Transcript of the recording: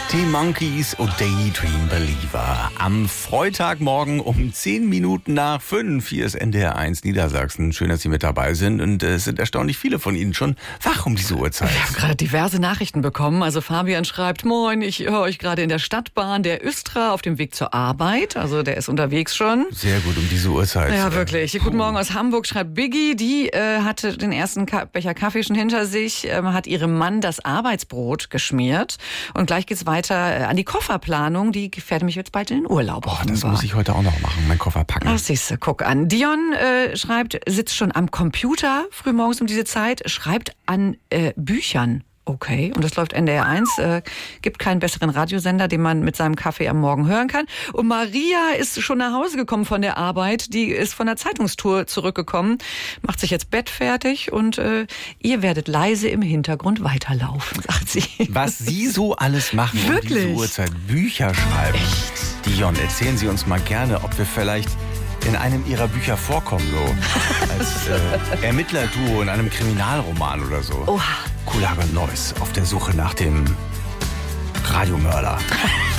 Die Monkeys und Daydream Believer. Am Freitagmorgen um 10 Minuten nach 5. Hier ist NDR 1 Niedersachsen. Schön, dass Sie mit dabei sind. Und es sind erstaunlich viele von Ihnen schon wach um diese Uhrzeit. Wir haben gerade diverse Nachrichten bekommen. Also Fabian schreibt, moin, ich höre euch gerade in der Stadtbahn der Östra auf dem Weg zur Arbeit. Also der ist unterwegs schon. Sehr gut um diese Uhrzeit. Ja, wirklich. Guten Morgen aus Hamburg, schreibt Biggie. Die hatte den ersten Becher Kaffee schon hinter sich, hat ihrem Mann das Arbeitsbrot geschmiert. Und gleich geht's weiter an die Kofferplanung. Die gefährdet mich jetzt bald in den Urlaub. Oh, das muss ich heute auch noch machen, meinen Koffer packen. Ach, siehste, guck an. Dion schreibt, sitzt schon am Computer frühmorgens um diese Zeit, schreibt an Büchern. Okay, und das läuft NDR 1, gibt keinen besseren Radiosender, den man mit seinem Kaffee am Morgen hören kann. Und Maria ist schon nach Hause gekommen von der Arbeit, die ist von der Zeitungstour zurückgekommen, macht sich jetzt Bett fertig und ihr werdet leise im Hintergrund weiterlaufen, sagt sie. Was Sie so alles machen Wirklich? um diese Uhrzeit, Bücher schreiben. Echt? Dion, erzählen Sie uns mal gerne, ob wir vielleicht in einem Ihrer Bücher vorkommen, so als Ermittlerduo in einem Kriminalroman oder so. Oha. Kulage Neuss auf der Suche nach dem Radiomörder.